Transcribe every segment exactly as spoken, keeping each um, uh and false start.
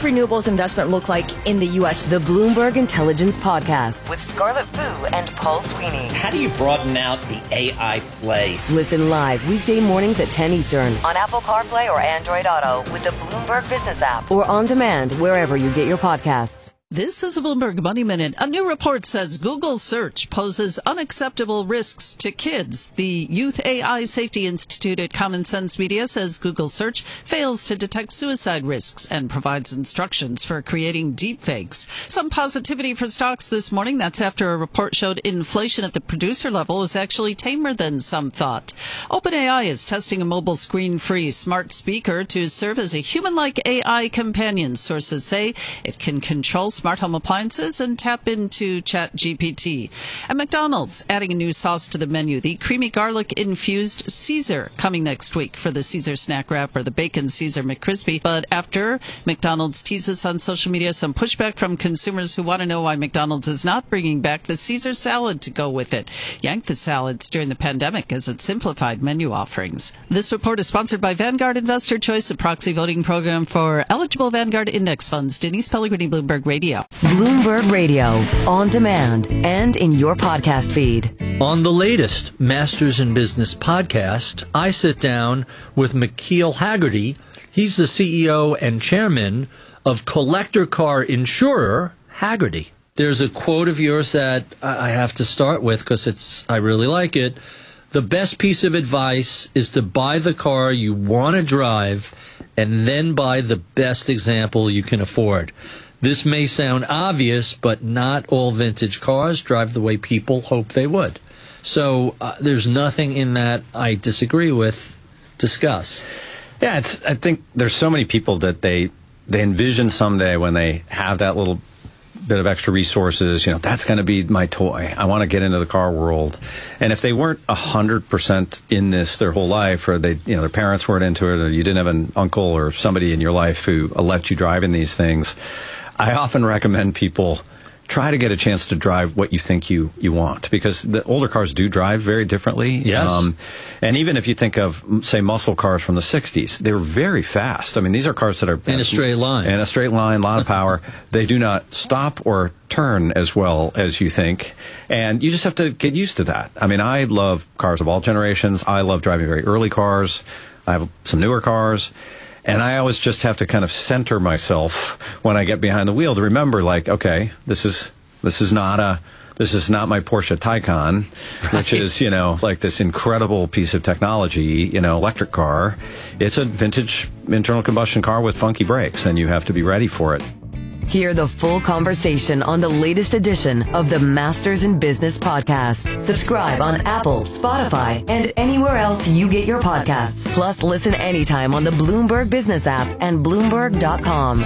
renewables investment look like in the U S? The Bloomberg Intelligence Podcast with Scarlett Fu and Paul Sweeney. How do you broaden out the A I play? Listen live weekday mornings at ten Eastern on Apple CarPlay or Android Auto with the Bloomberg Business app or on demand wherever you get your podcasts. This is a Bloomberg Money Minute. A new report says Google search poses unacceptable risks to kids. The Youth A I Safety Institute at Common Sense Media says Google search fails to detect suicide risks and provides instructions for creating deepfakes. Some positivity for stocks this morning. That's after a report showed inflation at the producer level is actually tamer than some thought. OpenAI is testing a mobile screen-free smart speaker to serve as a human-like A I companion. Sources say it can control smart home appliances and tap into Chat G P T. And McDonald's adding a new sauce to the menu, the creamy garlic infused Caesar, coming next week for the Caesar snack wrap or the bacon Caesar McCrispy. But after McDonald's teases on social media some pushback from consumers who want to know why McDonald's is not bringing back the Caesar salad to go with it. Yanked the salads during the pandemic as it simplified menu offerings. This report is sponsored by Vanguard Investor Choice, a proxy voting program for eligible Vanguard index funds. Denise Pellegrini, Bloomberg Radio. Bloomberg Radio, on demand and in your podcast feed. On the latest Masters in Business podcast, I sit down with McKeel Hagerty. He's the C E O and chairman of collector car insurer Hagerty. There's a quote of yours that I have to start with because it's I really like it. The best piece of advice is to buy the car you want to drive and then buy the best example you can afford. This may sound obvious, but not all vintage cars drive the way people hope they would. So uh, there's nothing in that I disagree with. Discuss. Yeah, it's, I think there's so many people that they they envision someday when they have that little bit of extra resources, you know, that's going to be my toy. I want to get into the car world. And if they weren't one hundred percent in this their whole life, or they, you know, their parents weren't into it, or you didn't have an uncle or somebody in your life who let you drive in these things, I often recommend people try to get a chance to drive what you think you, you want, because the older cars do drive very differently. Yes. Um, and even if you think of, say, muscle cars from the sixties, they were very fast. I mean, these are cars that are... In a straight line. In a straight line, a lot of power. They do not stop or turn as well as you think. And you just have to get used to that. I mean, I love cars of all generations. I love driving very early cars. I have some newer cars. And I always just have to kind of center myself when I get behind the wheel to remember, like, okay, this is this is not a this is not my Porsche Taycan, right, which is, you know, like this incredible piece of technology, you know, electric car. It's a vintage internal combustion car with funky brakes, and you have to be ready for it. Hear the full conversation on the latest edition of the Masters in Business podcast. Subscribe on Apple, Spotify, and anywhere else you get your podcasts. Plus, listen anytime on the Bloomberg Business app and Bloomberg dot com.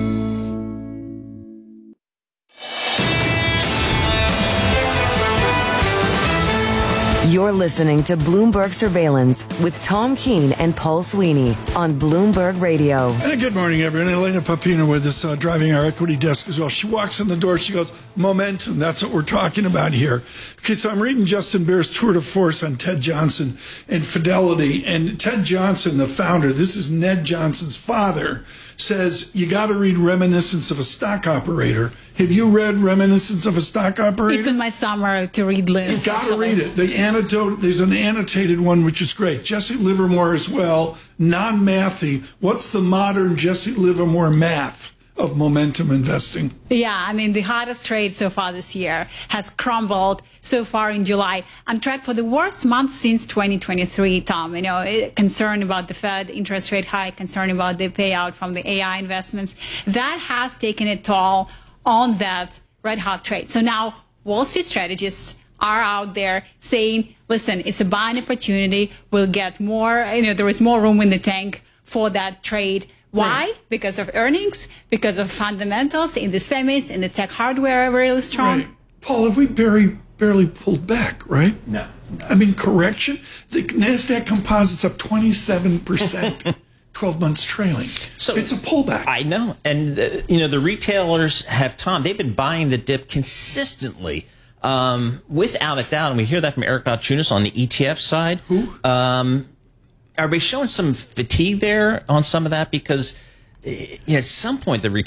You're listening to Bloomberg Surveillance with Tom Keene and Paul Sweeney on Bloomberg Radio. Hey, good morning, everyone. Elena Papina with us, uh, driving our equity desk as well. She walks in the door. She goes, momentum. That's what we're talking about here. Okay, so I'm reading Justin Bear's tour de force on Ted Johnson and Fidelity. And Ted Johnson, the founder, this is Ned Johnson's father, says you got to read Reminiscence of a Stock Operator. Have you read Reminiscence of a Stock Operator? It's in my summer to read list. You got to read it. The annotate, there's an annotated one which is great. Jesse Livermore as well, non-mathy. What's the modern Jesse Livermore math of momentum investing? Yeah, I mean, the hottest trade so far this year has crumbled so far in July. On track for the worst month since twenty twenty-three, Tom. You know, concern about the Fed interest rate hike, concern about the payout from the A I investments. That has taken a toll on that red hot trade. So now Wall Street strategists are out there saying, listen, it's a buying opportunity. We'll get more, you know, there is more room in the tank for that trade. Why? Right. Because of earnings, because of fundamentals in the semis, in the tech hardware are really strong. Right. Paul, have we barely, barely pulled back, right? No. no. I mean, correction. The NASDAQ Composite's up twenty-seven percent. twelve months trailing. So it's a pullback. I know. And, uh, you know, the retailers have, Tom, they've been buying the dip consistently, um, without a doubt. And we hear that from Eric Balchunas on the E T F side. Who? Um, are we showing some fatigue there on some of that? Because you know, at some point, the